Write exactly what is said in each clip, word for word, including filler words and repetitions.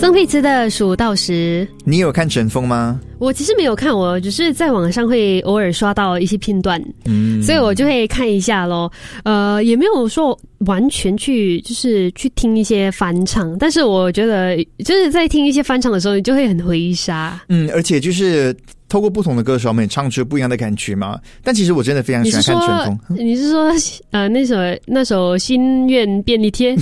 曾沛慈的数到十。 你有看陈峰吗？ 我其实没有看，我只是在网上会偶尔刷到一些片段， 嗯， 所以我就会看一下咯。呃，也没有说完全去就是去听一些翻唱，但是我觉得就是在听一些翻唱的时候，你就会很回杀。 嗯，而且就是透过不同的歌手们唱出不一样的感觉嘛。但其实我真的非常喜欢看陈峰。 你是说，你是说呃那首那首《心愿便利贴》？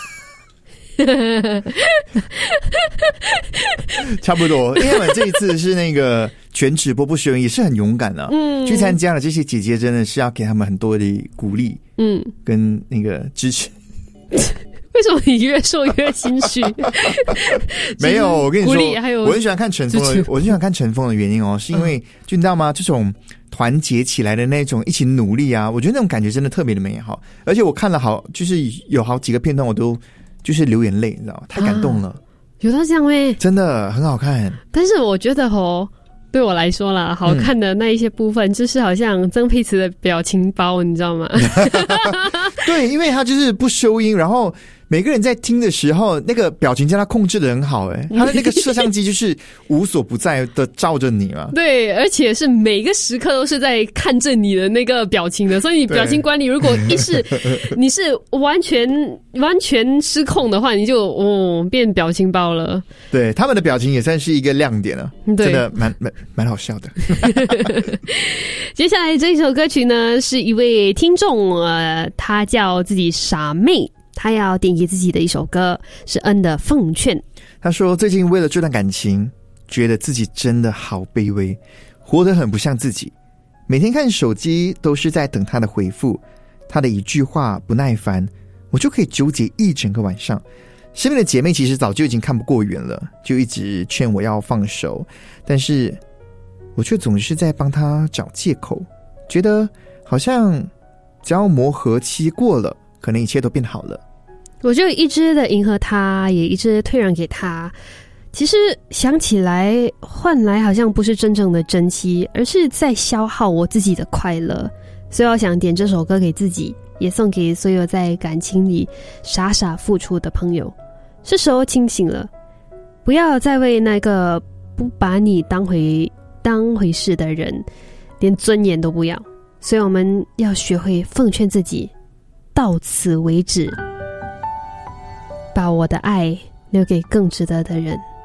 差不多，因为我们这一次是那个全直播不收音，也是很勇敢的，嗯，去参加了。这些姐姐真的是要给他们很多的鼓励，嗯，跟那个支持。 为什么你越说越心虚？ 没有，我跟你说， 还有我很喜欢看陈峰的，我很喜欢看陈峰的原因哦，是因为、嗯、就你知道吗？这种团结起来的那种一起努力啊，我觉得那种感觉真的特别的美好。而且我看了好，就是有好几个片段，我都就是流眼泪，你知道吗？太感动了。啊， 有到这样咩？ 真的很好看。 但是我觉得吼，对我来说啦，好看的那一些部分，嗯、就是好像曾沛慈的表情包，你知道吗？ 对，因为他就是不收音，然后每个人在听的时候，那个表情叫他控制的很好，哎，他的那个摄像机就是无所不在的照着你嘛。 对，而且是每个时刻都是在看着你的那个表情的，所以你表情管理如果一是你是完全完全失控的话，你就哦变表情包了。 对，他们的表情也算是一个亮点了，真的蛮蛮蛮好笑的。 接下来这一首歌曲呢，是一位听众，呃，他叫自己傻妹。他要点给自己的一首歌是恩的奉劝。 他说最近为了这段感情觉得自己真的好卑微，活得很不像自己，每天看手机都是在等他的回复，他的一句话不耐烦我就可以纠结一整个晚上。身边的姐妹其实早就已经看不过眼了，就一直劝我要放手，但是我却总是在帮他找借口，觉得好像只要磨合期过了，可能一切都变好了。 我就一直的迎合他，也一直退让给他。其实想起来，换来好像不是真正的珍惜，而是在消耗我自己的快乐。所以我想点这首歌给自己，也送给所有在感情里傻傻付出的朋友。是时候清醒了，不要再为那个不把你当回当回事的人连尊严都不要。所以我们要学会奉劝自己，到此为止，把我的爱留给更值得的人。